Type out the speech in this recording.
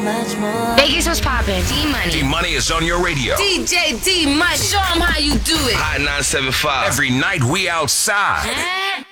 Vegas was popping. D-Money. D-Money is on your radio. DJ D-Money. Show them how you do it. Hot 975. Every night we outside.